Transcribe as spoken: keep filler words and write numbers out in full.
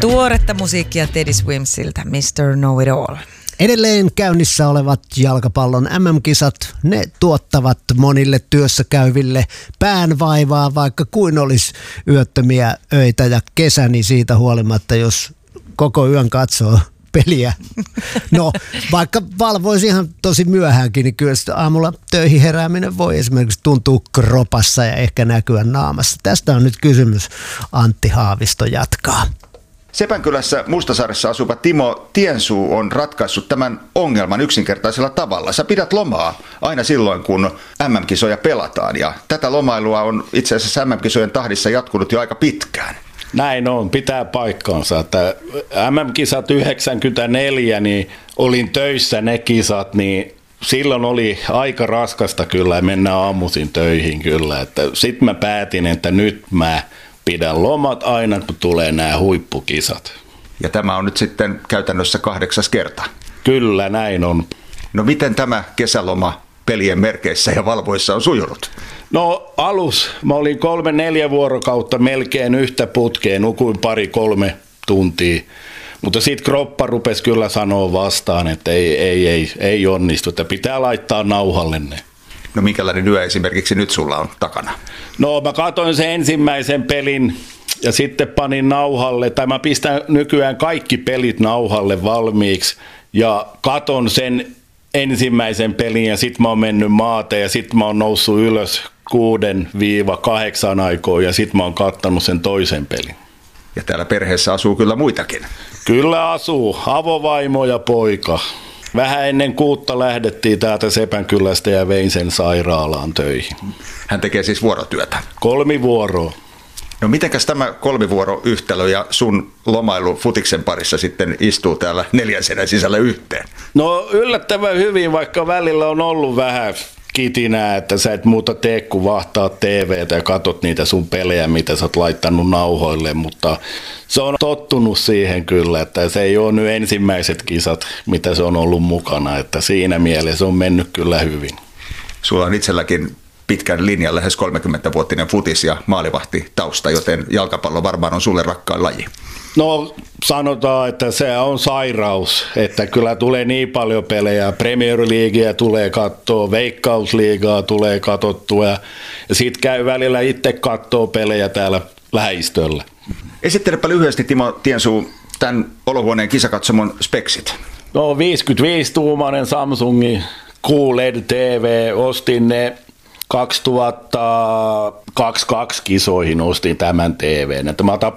Tuoretta musiikkia Teddy Swimsiltä, mister Know It All. Edelleen käynnissä olevat jalkapallon M M-kisat, ne tuottavat monille työssä käyville päänvaivaa, vaikka kuin olisi yöttömiä öitä ja kesä, niin siitä huolimatta, jos koko yön katsoo peliä. No, vaikka valvoisi ihan tosi myöhäänkin, niin kyllä aamulla töihin herääminen voi esimerkiksi tuntua kropassa ja ehkä näkyä naamassa. Tästä on nyt kysymys. Antti Haavisto jatkaa. Sepänkylässä Mustasaaressa asuva Timo Tiensuu on ratkaissut tämän ongelman yksinkertaisella tavalla. Sä pidät lomaa aina silloin, kun M M-kisoja pelataan, ja tätä lomailua on itse asiassa M M-kisojen tahdissa jatkunut jo aika pitkään. Näin on, pitää paikkaansa. Että M M-kisat yhdeksänkymmentäneljä, niin olin töissä ne kisat, niin silloin oli aika raskasta kyllä mennä aamuisin töihin kyllä. Sitten mä päätin, että nyt mä pidän lomat aina, kun tulee nämä huippukisat. Ja tämä on nyt sitten käytännössä kahdeksas kerta. Kyllä, näin on. No miten tämä kesäloma pelien merkeissä ja valvoissa on sujunut? No alus, mä olin kolme neljä vuorokautta melkein yhtä putkeen, nukuin pari kolme tuntia. Mutta sitten kroppa rupesi kyllä sanoa vastaan, että ei, ei, ei, ei onnistu, että pitää laittaa nauhalle ne. No minkälainen yö esimerkiksi nyt sulla on takana? No mä katsoin sen ensimmäisen pelin ja sitten panin nauhalle, tai mä pistän nykyään kaikki pelit nauhalle valmiiksi ja katon sen ensimmäisen pelin ja sitten mä oon mennyt maateen ja sitten mä oon noussut ylös kuuden viiva kahdeksan aikoon ja sitten mä oon kattanut sen toisen pelin. Ja täällä perheessä asuu kyllä muitakin. Kyllä asuu, avovaimo ja poika. Vähän ennen kuutta lähdettiin täältä Sepänkylästä ja vein sen sairaalaan töihin. Hän tekee siis vuorotyötä. Kolmivuoroa. No mitenkäs tämä kolmivuoroyhtälö ja sun lomailu futiksen parissa sitten istuu täällä neljän seinän sisällä yhteen? No yllättävän hyvin, vaikka välillä on ollut vähän kitinää, että sä et muuta tee kuin vahtaa T V:tä ja katot niitä sun pelejä, mitä sä oot laittanut nauhoille, mutta se on tottunut siihen kyllä, että se ei ole nyt ensimmäiset kisat, mitä se on ollut mukana, että siinä mielessä on mennyt kyllä hyvin. Sulla on itselläkin pitkän linjan, lähes kolmekymmentävuotinen futis- ja maalivahti-tausta, joten jalkapallo varmaan on sulle rakkaan laji. No sanotaan, että se on sairaus, että kyllä tulee niin paljon pelejä, Premier Leaguea tulee katsoa, Veikkausliigaa tulee katsottua ja sitten käy välillä itse katsoo pelejä täällä lähistöllä. Esittelepä lyhyesti Timo Tiensuu tämän olohuoneen kisakatsomon speksit. No viisikymmentäviisi-tuumainen Samsungin Q L E D-T V, ostin ne kaksituhattakaksikymmentäkaksi kisoihin ostin tämän T V:n. Että mä otan